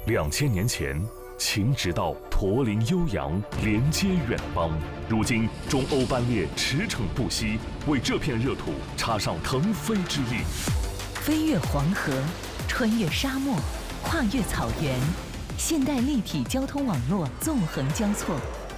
2000年前，秦直道驼铃悠扬，连接远邦。如今，中欧班列驰骋不息，为这片热土插上腾飞之翼。 飞越黄河，穿越沙漠，跨越草原，现代立体交通网络纵横交错。